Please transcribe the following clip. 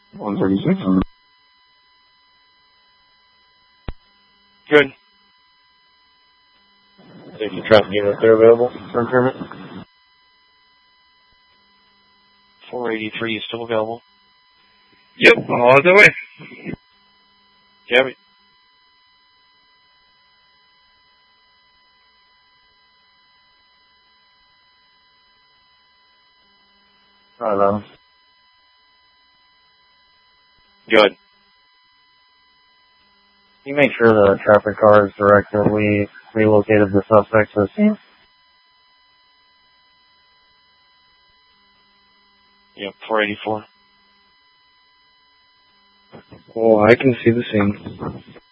136. Good. Safety traffic units are available for improvement. 483 is still available. Yep, all the way. Gabby. Hello. Good. Can you make sure the traffic car is directly relocated the suspect to the scene? Yep, 484. Oh, I can see the scene.